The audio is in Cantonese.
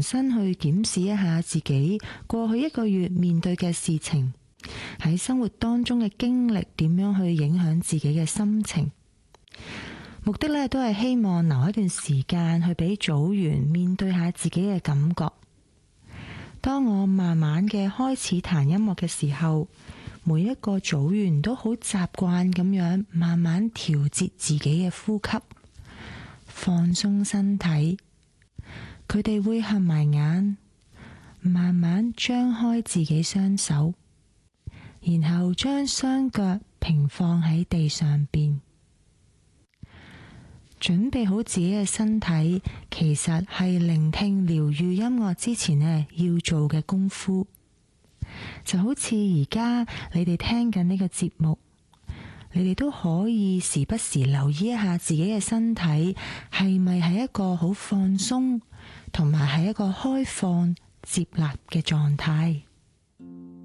重新去檢視一下自己過去一個月面對嘅事情，喺生活當中嘅經歷點樣去影響自己嘅心情。目的呢，都係希望留一段時間去俾組員面對下自己嘅感覺。當我慢慢嘅開始彈音樂嘅時候，每一個組員都好習慣咁樣慢慢調節自己嘅呼吸，放鬆身體。佢哋會合埋眼，慢慢張開自己雙手，然後將雙腳平放喺地上邊。準備好自己嘅身體，其實係聆聽療癒音樂之前呢要做嘅功夫。就好似而家你哋聽緊呢個節目，你哋都可以時不時留意一下自己嘅身體係咪係一個好放鬆，同埋係一個開放接納嘅狀態。